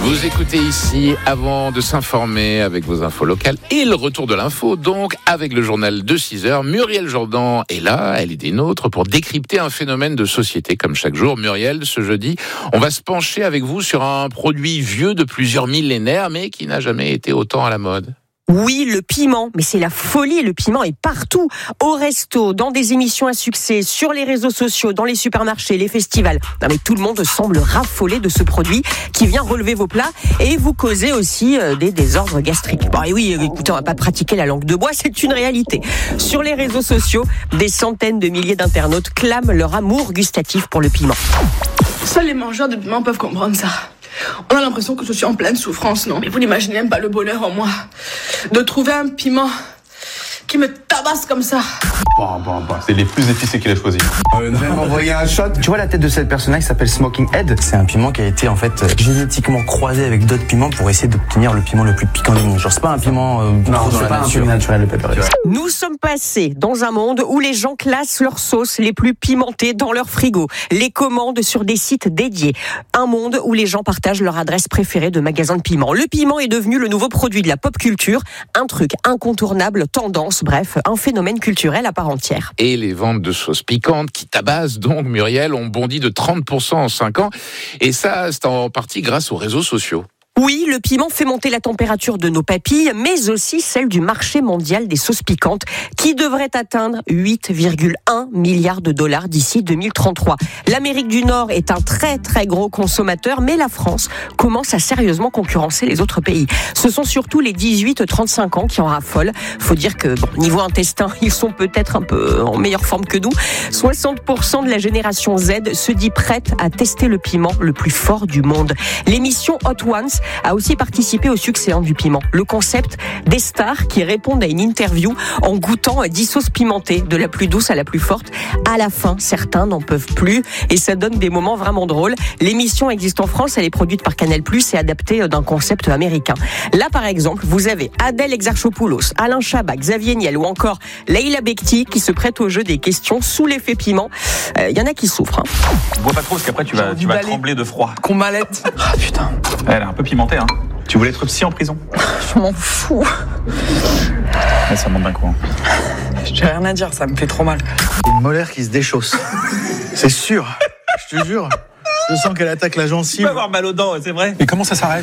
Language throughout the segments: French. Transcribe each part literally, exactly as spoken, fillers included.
Vous écoutez ici avant de s'informer avec vos infos locales et le retour de l'info, donc avec le journal de six heures. Muriel Jourdan est là, elle est des nôtres pour décrypter un phénomène de société comme chaque jour. Muriel, ce jeudi, on va se pencher avec vous sur un produit vieux de plusieurs millénaires mais qui n'a jamais été autant à la mode. Oui, le piment, mais c'est la folie, le piment est partout, au resto, dans des émissions à succès, sur les réseaux sociaux, dans les supermarchés, les festivals. Non mais tout le monde semble raffoler de ce produit qui vient relever vos plats et vous causer aussi des désordres gastriques. Bon et oui, écoutez, on va pas pratiquer la langue de bois, c'est une réalité. Sur les réseaux sociaux, des centaines de milliers d'internautes clament leur amour gustatif pour le piment. Seuls les mangeurs de piment peuvent comprendre ça. On a l'impression que je suis en pleine souffrance, non? Mais vous n'imaginez même pas le bonheur en moi de trouver un piment qui me tabasse comme ça. Bon, bon, bon, c'est les plus épicés qu'il a choisi. Euh, je vais m'envoyer un shot. Tu vois la tête de cette personne-là qui s'appelle Smoking Head? C'est un piment qui a été en fait génétiquement croisé avec d'autres piments pour essayer d'obtenir le piment le plus piquant du monde. Genre c'est pas un piment euh, non, c'est pas nature. Un piment naturel le pepper. Nous sommes passés dans un monde où les gens classent leurs sauces les plus pimentées dans leur frigo, les commandent sur des sites dédiés. Un monde où les gens partagent leur adresse préférée de magasin de piment. Le piment est devenu le nouveau produit de la pop culture, un truc incontournable, tendance, bref, un phénomène culturel à part entière. Et les ventes de sauces piquantes qui tabassent donc, Muriel, ont bondi de trente pour cent en cinq ans. Et ça, c'est en partie grâce aux réseaux sociaux. Oui, le piment fait monter la température de nos papilles, mais aussi celle du marché mondial des sauces piquantes, qui devrait atteindre huit virgule un milliards de dollars d'ici deux mille trente-trois. L'Amérique du Nord est un très très gros consommateur, mais la France commence à sérieusement concurrencer les autres pays. Ce sont surtout les dix-huit trente-cinq ans qui en raffolent. Faut dire que, bon, niveau intestin, ils sont peut-être un peu en meilleure forme que nous. soixante pour cent de la génération Z se dit prête à tester le piment le plus fort du monde. L'émission Hot Ones a aussi participé au succès du piment. Le concept des stars qui répondent à une interview en goûtant dix sauces pimentées, de la plus douce à la plus forte. À la fin, certains n'en peuvent plus et ça donne des moments vraiment drôles. L'émission existe en France, elle est produite par Canal plus, et adaptée d'un concept américain. Là, par exemple, vous avez Adèle Exarchopoulos, Alain Chabat, Xavier Niel ou encore Leïla Bekti qui se prête au jeu des questions sous l'effet piment. Il euh, y en a qui souffrent. Hein. Bois pas trop parce qu'après tu vas, tu vas trembler de froid. Qu'on m'allait. Ah putain. Elle est un peu pimentée, hein. Tu voulais être psy en prison? Je m'en fous. Ouais, ça monte d'un coup. Hein. J'ai rien à dire, ça me fait trop mal. Une molaire qui se déchausse. C'est sûr. Je te jure. Je sens qu'elle attaque la gencive. Tu vas avoir mal aux dents, c'est vrai. Et comment ça s'arrête?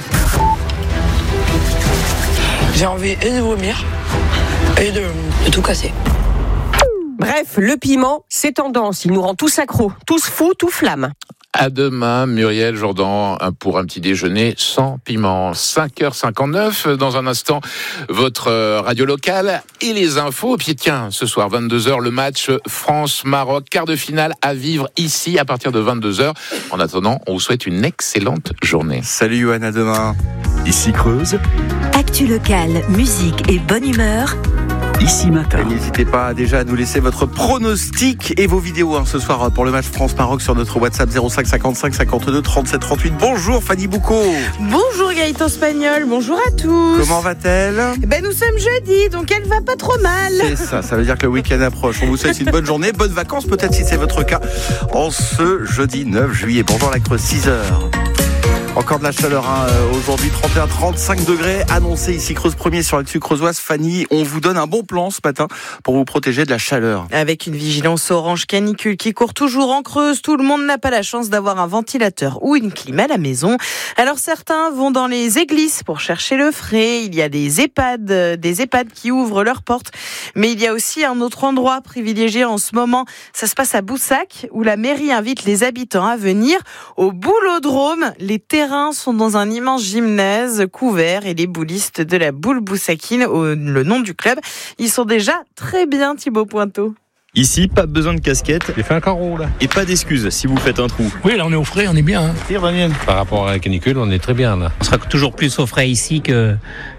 J'ai envie et de vomir et de, de tout casser. Bref, le piment, c'est tendance. Il nous rend tous accros, tous fous, tous flammes. À demain, Muriel Jourdan, pour un petit déjeuner sans piment. cinq heures cinquante-neuf, dans un instant, votre radio locale et les infos. Et puis tiens, ce soir, vingt-deux heures, le match France-Maroc, quart de finale à vivre ici à partir de vingt-deux heures. En attendant, on vous souhaite une excellente journée. Salut Yoann, à demain. Ici Creuse. Actu locale, musique et bonne humeur. Ici Matin. Et n'hésitez pas déjà à nous laisser votre pronostic et vos vidéos hein, ce soir pour le match France-Maroc sur notre WhatsApp zéro cinq cinquante-cinq cinquante-deux trente-sept trente-huit. Bonjour Fanny Boucaud. Bonjour Gaëtan Spagnol, bonjour à tous. Comment va-t-elle? Ben nous sommes jeudi, donc elle va pas trop mal. C'est ça, ça veut dire que le week-end approche. On vous souhaite une bonne journée, bonnes vacances peut-être si c'est votre cas en ce jeudi neuf juillet. Bonjour la Creuse, six heures. Encore de la chaleur hein. Aujourd'hui, trente et un à trente-cinq degrés annoncé ici Creuse premier sur l'actu creusoise. Fanny, on vous donne un bon plan ce matin pour vous protéger de la chaleur. Avec une vigilance orange canicule qui court toujours en Creuse, tout le monde n'a pas la chance d'avoir un ventilateur ou une clim à la maison. Alors certains vont dans les églises pour chercher le frais. Il y a des EHPAD, des EHPAD qui ouvrent leurs portes. Mais il y a aussi un autre endroit privilégié en ce moment. Ça se passe à Boussac où la mairie invite les habitants à venir au Boulodrome. Les terrains sont dans un immense gymnase couvert et les boulistes de la boule boussakine, le nom du club, ils sont déjà très bien, Thibaut Pointeau. Ici, pas besoin de casquette. J'ai fait un carreau là. Et pas d'excuses si vous faites un trou. Oui, là on est au frais, on est bien. Hein. Par rapport à la canicule, on est très bien là. On sera toujours plus au frais ici que,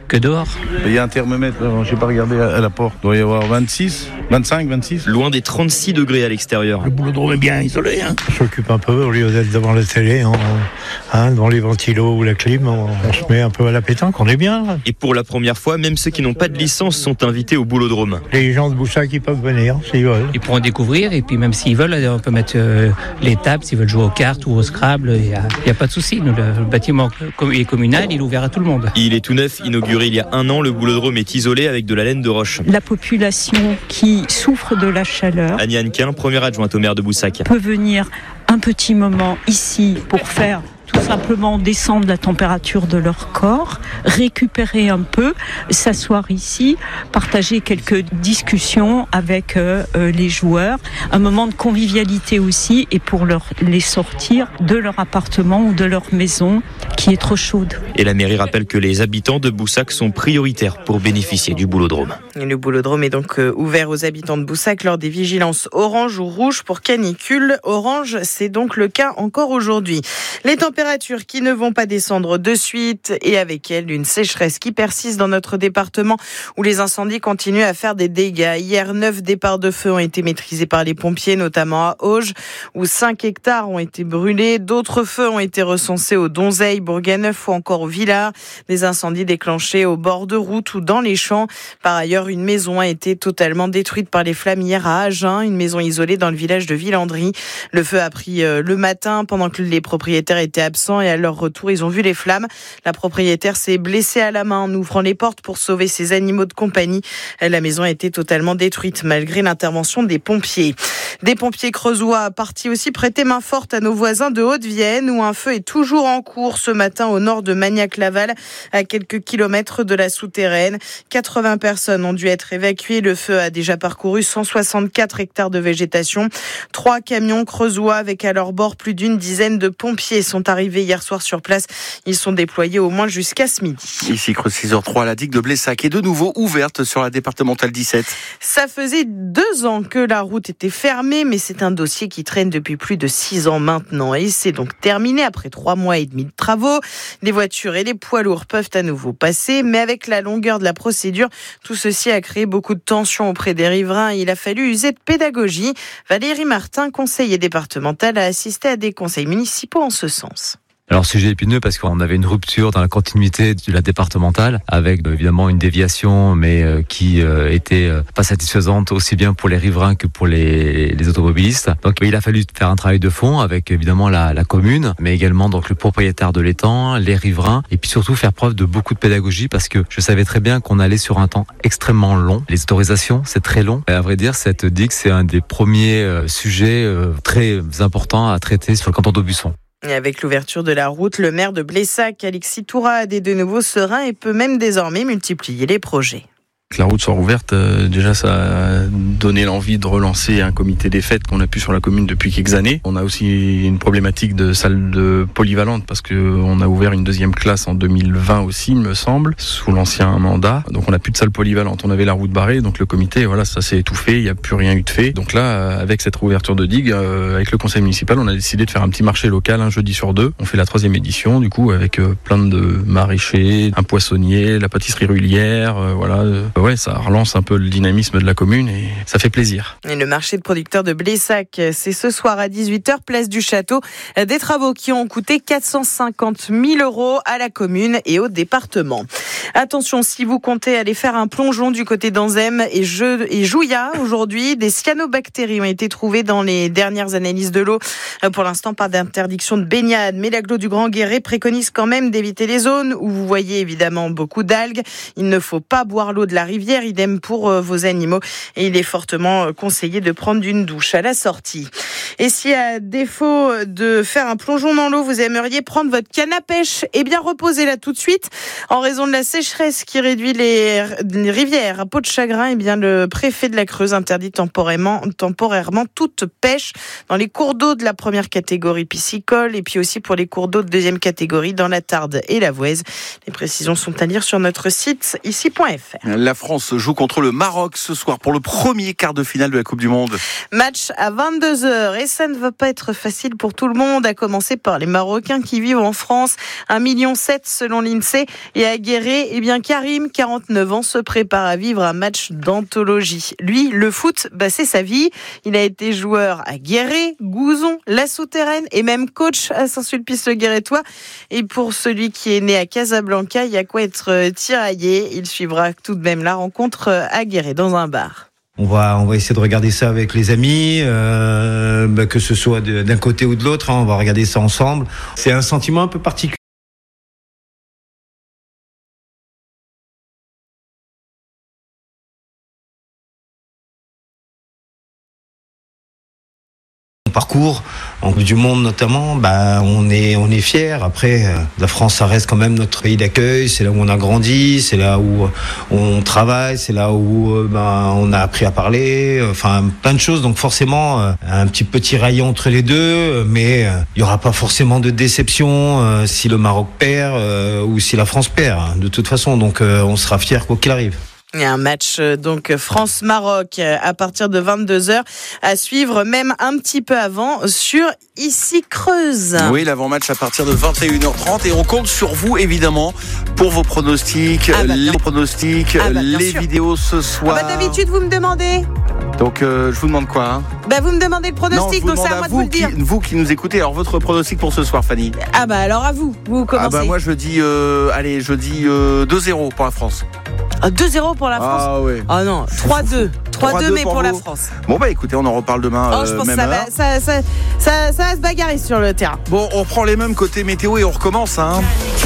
que dehors. Il y a un thermomètre, je n'ai pas regardé à la porte. Il doit y avoir vingt-six, vingt-cinq, vingt-six. Loin des trente-six degrés à l'extérieur. Le boulodrome est bien isolé. Hein. On s'occupe un peu, au lieu d'être devant la télé, on, hein, devant les ventilos ou la clim, on, on se met un peu à la pétanque, on est bien. Là. Et pour la première fois, même ceux qui n'ont pas de licence sont invités au boulodrome. Les gens de Boussac, ils peuvent venir, s'ils veulent. Ils pourront découvrir, et puis même s'ils veulent, on peut mettre euh, les tables, s'ils veulent jouer aux cartes ou au Scrabble, il n'y a, a pas de souci. Le, le bâtiment est communal, il est ouvert à tout le monde. Il est tout neuf, inauguré il y a un an, le boulodrome est isolé avec de la laine de roche. La population qui souffre de la chaleur, Annie Hannequin, première adjointe au maire de Boussac, peut venir un petit moment ici pour faire tout simplement descendre la température de leur corps, récupérer un peu, s'asseoir ici, partager quelques discussions avec euh, les joueurs, un moment de convivialité aussi, et pour leur, les sortir de leur appartement ou de leur maison qui est trop chaude. Et la mairie rappelle que les habitants de Boussac sont prioritaires pour bénéficier du boulodrome. Et le boulodrome est donc ouvert aux habitants de Boussac lors des vigilances orange ou rouge pour canicule. Orange, c'est donc le cas encore aujourd'hui. Les températures qui ne vont pas descendre de suite, et avec elles une sécheresse qui persiste dans notre département où les incendies continuent à faire des dégâts. Hier, neuf départs de feu ont été maîtrisés par les pompiers, notamment à Auge, où cinq hectares ont été brûlés. D'autres feux ont été recensés au Donzeil, Bourganeuf ou encore au Villars. Des incendies déclenchés au bord de route ou dans les champs. Par ailleurs, une maison a été totalement détruite par les flammes hier à Agen, une maison isolée dans le village de Villandry. Le feu a pris le matin pendant que les propriétaires étaient absents, et à leur retour, ils ont vu les flammes. La propriétaire s'est blessée à la main en ouvrant les portes pour sauver ses animaux de compagnie. La maison a été totalement détruite malgré l'intervention des pompiers. Des pompiers creusois partis aussi prêter main forte à nos voisins de Haute-Vienne, où un feu est toujours en cours ce matin au nord de Magnac-Laval, à quelques kilomètres de la souterraine. quatre-vingts personnes ont dû être évacuées. Le feu a déjà parcouru cent soixante-quatre hectares de végétation. Trois camions creusois avec à leur bord plus d'une dizaine de pompiers sont arrivés hier soir sur place. Ils sont déployés au moins jusqu'à ce midi. Ici, Creuse six heures trois, la digue de Blessac est de nouveau ouverte sur la départementale dix-sept. Ça faisait deux ans que la route était fermée, mais c'est un dossier qui traîne depuis plus de six ans maintenant. Et c'est donc terminé après trois mois et demi de travaux. Les voitures et les poids lourds peuvent à nouveau passer, mais avec la longueur de la procédure, tout ceci a créé beaucoup de tensions auprès des riverains. Il a fallu user de pédagogie. Valérie Martin, conseillère départementale, a assisté à des conseils municipaux en ce sens. Alors sujet épineux parce qu'on avait une rupture dans la continuité de la départementale avec évidemment une déviation mais euh, qui euh, était euh, pas satisfaisante aussi bien pour les riverains que pour les, les automobilistes. Donc il a fallu faire un travail de fond avec évidemment la, la commune mais également donc le propriétaire de l'étang, les riverains et puis surtout faire preuve de beaucoup de pédagogie parce que je savais très bien qu'on allait sur un temps extrêmement long. Les autorisations c'est très long et à vrai dire cette digue c'est un des premiers euh, sujets euh, très importants à traiter sur le canton d'Aubusson. Et avec l'ouverture de la route, le maire de Blessac, Alexis Tourade, est de nouveau serein et peut même désormais multiplier les projets. Que la route soit rouverte, euh, déjà ça a donné l'envie de relancer un comité des fêtes qu'on a pu sur la commune depuis quelques années. On a aussi une problématique de salle de polyvalente parce que on a ouvert une deuxième classe en deux mille vingt aussi, il me semble, sous l'ancien mandat. Donc on n'a plus de salle polyvalente. On avait la route barrée, donc le comité, voilà, ça s'est étouffé, il n'y a plus rien eu de fait. Donc là, avec cette réouverture de digue, euh, avec le conseil municipal, on a décidé de faire un petit marché local un jeudi sur deux. On fait la troisième édition, du coup, avec euh, plein de maraîchers, un poissonnier, la pâtisserie Rulière, euh, voilà. Euh, ouais, ça relance un peu le dynamisme de la commune et ça fait plaisir. Et le marché de producteurs de Blessac, c'est ce soir à dix-huit heures, place du Château. Des travaux qui ont coûté quatre cent cinquante mille euros à la commune et au département. Attention, si vous comptez aller faire un plongeon du côté d'Anzem et, Je, et Jouya, aujourd'hui, des cyanobactéries ont été trouvées dans les dernières analyses de l'eau. Pour l'instant, pas d'interdiction de baignade, mais l'aglo du Grand Guéret préconise quand même d'éviter les zones où vous voyez évidemment beaucoup d'algues. Il ne faut pas boire l'eau de la rivière, idem pour vos animaux. Et il est fortement conseillé de prendre une douche à la sortie. Et si à défaut de faire un plongeon dans l'eau, vous aimeriez prendre votre canne à pêche, eh bien reposez-la tout de suite. En raison de la sécheresse qui réduit les, les rivières à peau de chagrin, eh bien le préfet de la Creuse interdit temporairement, temporairement toute pêche dans les cours d'eau de la première catégorie piscicole et puis aussi pour les cours d'eau de deuxième catégorie dans la Tarde et la Voueize. Les précisions sont à lire sur notre site ici point f r. La France joue contre le Maroc ce soir pour le premier quart de finale de la Coupe du Monde. Match à vingt-deux heures et ça ne va pas être facile pour tout le monde, à commencer par les Marocains qui vivent en France, un virgule sept million selon l'INSEE et à Guéret, eh bien Karim, quarante-neuf ans, se prépare à vivre un match d'anthologie. Lui, le foot, bah, c'est sa vie. Il a été joueur à Guéret, Gouzon, La Souterraine et même coach à Saint-Sulpice-le-Guérétois. Et pour celui qui est né à Casablanca, il y a quoi être tiraillé. Il suivra tout de même la rencontre à Guéret dans un bar. On va, on va essayer de regarder ça avec les amis, euh, bah, que ce soit de, d'un côté ou de l'autre, hein, on va regarder ça ensemble. C'est un sentiment un peu particulier. Parcours en Coupe du Monde notamment, bah on est on est fiers. Après, euh, la France, ça reste quand même notre pays d'accueil. C'est là où on a grandi, c'est là où on travaille, c'est là où euh, bah, on a appris à parler. Enfin, plein de choses. Donc forcément, euh, un petit petit rayon entre les deux, mais il euh, y aura pas forcément de déception euh, si le Maroc perd euh, ou si la France perd. Hein, de toute façon, donc euh, on sera fiers quoi qu'il arrive. Il y a un match donc France-Maroc à partir de vingt-deux heures à suivre, même un petit peu avant sur Ici Creuse. Oui, l'avant-match à partir de vingt et une heures trente et on compte sur vous évidemment pour vos pronostics, ah bah, les pronostics, ah bah, les sûr. vidéos ce soir. Ah bah, d'habitude vous me demandez. Donc euh, je vous demande quoi hein Bah vous me demandez le pronostic, non, donc c'est à moi à de vous le dire. Qui, vous qui nous écoutez, alors votre pronostic pour ce soir, Fanny? Ah bah alors à vous, vous commencez. Ah bah moi je dis, euh, allez, je dis euh, deux zéro pour la France. Ah, deux zéro pour la France. Ah ouais. Ah non, trois deux. trois deux mais pour, pour la France. Bon bah écoutez, on en reparle demain. Oh, je pense euh, que ça va, ça, ça, ça, ça va se bagarrer sur le terrain. Bon, on prend les mêmes côtés météo et on recommence hein.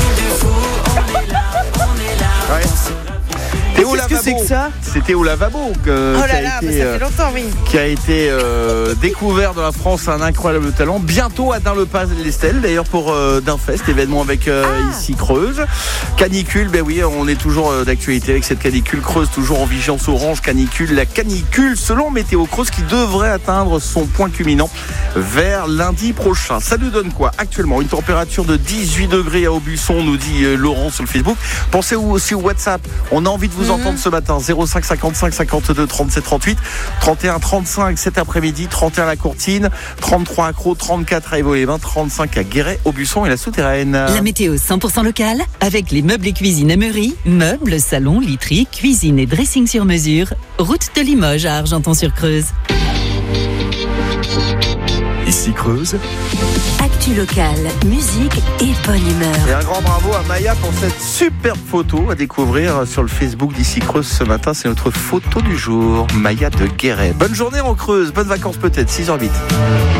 Ouais. Théo Qu'est-ce que c'est que ça? C'était au lavabo que, oh là qui, a là, été, bah ça fait longtemps, oui. qui a été euh, découvert dans la France un incroyable talent. Bientôt atteint le pas les stèles, d'ailleurs pour euh, Dunfest, événement avec euh, ah. Ici Creuse. Canicule, ben oui, on est toujours euh, d'actualité avec cette canicule. Creuse toujours en vigilance orange, canicule. La canicule, selon Météo Creuse, qui devrait atteindre son point culminant vers lundi prochain. Ça nous donne quoi actuellement? Une température de dix-huit degrés à Aubusson, nous dit euh, Laurent sur le Facebook. Pensez aussi au WhatsApp. On a envie de vous entendre ce matin, zéro cinq cinquante-cinq cinquante-deux trente-sept trente-huit, trente et un trente-cinq cet après-midi, trente et un à la Courtine, trente-trois à Crau, trente-quatre à Évaux-les-Bains, trente-cinq à Guéret, Aubusson et la Souterraine. La météo cent pour cent locale avec les meubles et cuisine Ameury, meubles, salons, literie, cuisine et dressing sur mesure, route de Limoges à Argenton-sur-Creuse. Ici Creuse. Actu locale, musique et bonne humeur. Et un grand bravo à Maya pour cette superbe photo à découvrir sur le Facebook d'Ici Creuse ce matin. C'est notre photo du jour, Maya de Guéret. Bonne journée en Creuse, bonnes vacances peut-être, six heures huit.